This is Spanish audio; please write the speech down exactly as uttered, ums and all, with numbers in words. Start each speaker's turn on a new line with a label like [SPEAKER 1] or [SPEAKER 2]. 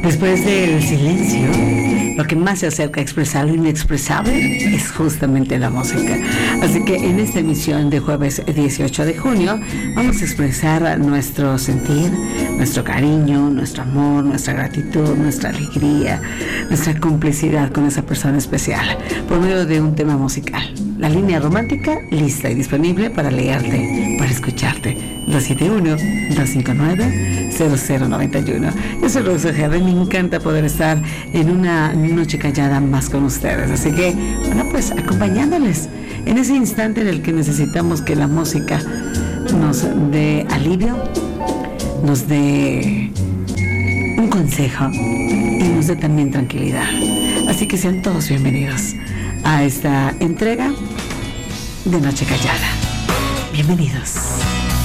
[SPEAKER 1] Después del silencio, lo que más se acerca a expresar lo inexpresable es justamente la música. Así que en esta emisión de jueves dieciocho de junio vamos a expresar nuestro sentir, nuestro cariño, nuestro amor, nuestra gratitud, nuestra alegría, nuestra complicidad con esa persona especial por medio de un tema musical. La línea romántica lista y disponible para leerte, para escucharte. dos siete uno, dos cinco nueve, cero cero nueve uno. Yo soy Rosa G. Me encanta poder estar en una noche callada más con ustedes. Así que, bueno, pues acompañándoles en ese instante en el que necesitamos que la música nos dé alivio, nos dé un consejo y nos dé también tranquilidad. Así que sean todos bienvenidos a esta entrega de Noche Callada. Bienvenidos.